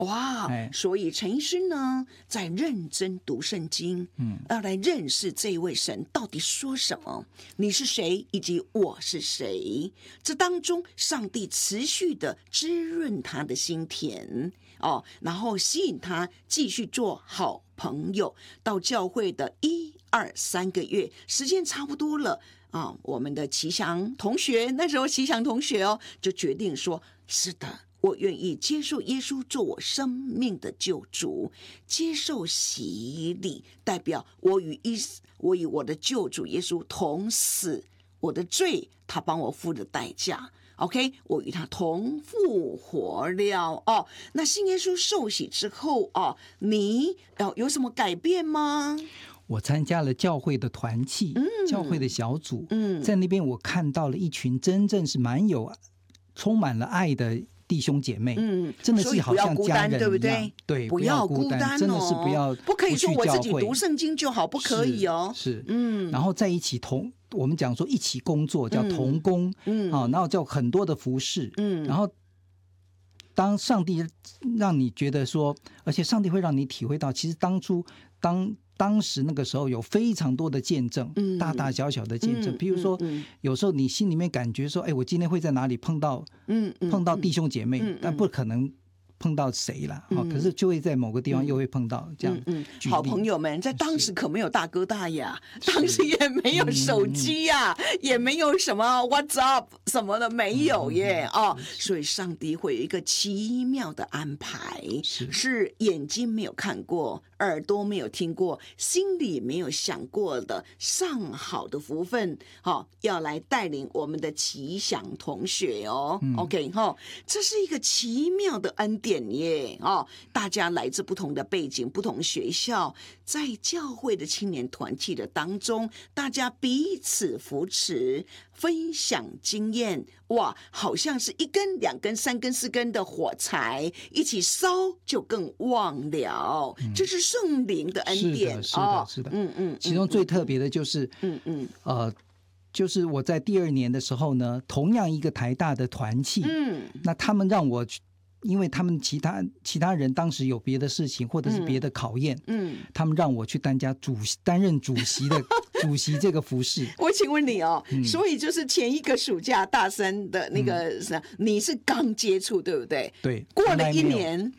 哇，所以陈医师呢，在认真读圣经，要来认识这位神到底说什么，你是谁，以及我是谁。这当中，上帝持续的滋润他的心田然后吸引他继续做好朋友。到教会的1、2、3个月，时间差不多了我们的奇祥同学，那时候奇祥同学就决定说，是的。我愿意接受耶稣做我生命的救主，接受洗礼，代表我与我的救主耶稣同死，我的罪他帮我付的代价。OK， 我与他同复活了那信耶稣受洗之后你有什么改变吗？ 我参加了教会的团契，教会的小组，在那边我看到了一群真正是充满了爱的弟兄姐妹，真的是好像家人一样，对不对？对， 不要孤单真的是不可以说我自己读圣经就好，不可以是然后在一起我们讲说一起工作叫同工，然后叫很多的服事，然后当上帝让你觉得说，而且上帝会让你体会到，其实当时那个时候有非常多的见证，大大小小的见证，比如说有时候你心里面感觉说，我今天会在哪里碰到弟兄姐妹，但不可能碰到谁啦，可是就会在某个地方又会碰到这样。 好朋友们，在当时可没有大哥大呀，当时也没有手机呀，也没有什么 WhatsApp 什么的，没有耶所以上帝会有一个奇妙的安排，是眼睛没有看过，耳朵没有听过，心里没有想过的上好的福分要来带领我们的奇祥同学OK 这是一个奇妙的恩典耶大家来自不同的背景，不同学校，在教会的青年团契的当中，大家彼此扶持，分享经验，哇，好像是1根、2根、3根、4根的火柴，一起烧就更旺了。这是圣灵的恩典， 是的。其中最特别的就是就是我在第2年的时候呢，同样一个台大的团契，那他们让我因为他们其他人当时有别的事情或者是别的考验，他们让我去担任主席的主席这个服事。 我请问你所以就是前一个暑假大3的那个你是刚接触对不对？ 对， 过了1年，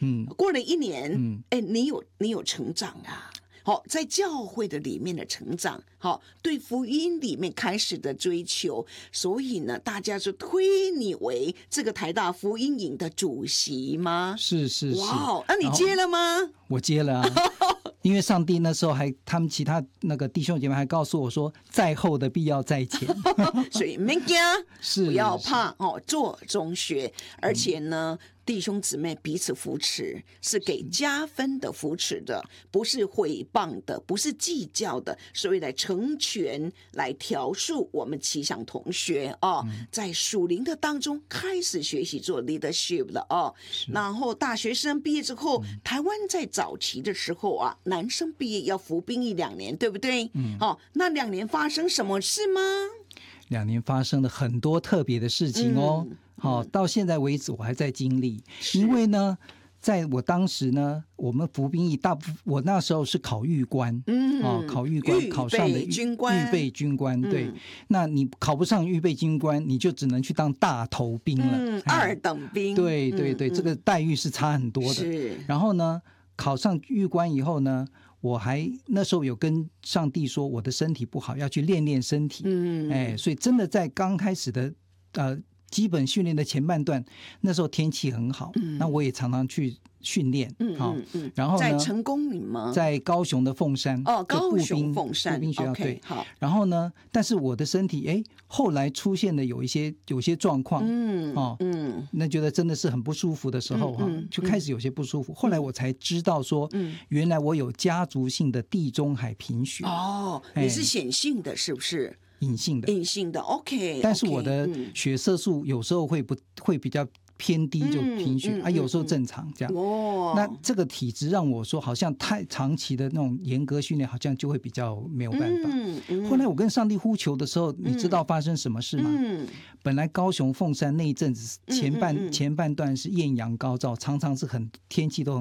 你有成长啊。在教会的里面的成长，对福音里面开始的追求，所以呢，大家就推你为这个台大福音营的主席吗？ 是。 哇，那你接了吗？ 我接了因为上帝那时候他们其他那个弟兄姐妹还告诉我说，在后的必要在前所以别怕，不要怕做中学，而且呢弟兄姊妹彼此扶持，是给加分的扶持的，不是毁谤的，不是计较的，所以来成全，来调述我们奇祥同学在属灵的当中开始学习做 leadership 了然后大学生毕业之后，台湾在早期的时候男生毕业要服兵役2年，对不对？那2年发生什么事吗 ？2年发生了很多特别的事情到现在为止我还在经历。因为呢，在我当时呢，我们服兵役我那时候是考预官，考预官考上的预备军官，对。那你考不上预备军官，你就只能去当大头兵了 ，2等兵。 对，这个待遇是差很多的。 是。 然后呢，考上预官以后呢，我还那时候有跟上帝说我的身体不好，要去练练身体。所以真的在刚开始的基本训练的前半段，那时候天气很好，那我也常常去训练。然后呢， 在成功岭吗？ 在高雄的凤山高雄凤山步兵学校，对。 好。 然后呢，但是我的身体后来出现了有些状况，那觉得真的是很不舒服的时候就开始有些不舒服。后来我才知道说，原来我有家族性的地中海贫血。 你是显性的是不是？隐性的 OK， 但是我的血色素有时候会比较偏低就贫血有时候正常这样。那这个体质让我说好像太长期的那种严格训练好像就会比较没有办法。后来我跟上帝呼求的时候，你知道发生什么事吗？本来高雄凤山那一阵子前半段是艳阳高照，常常是天气都很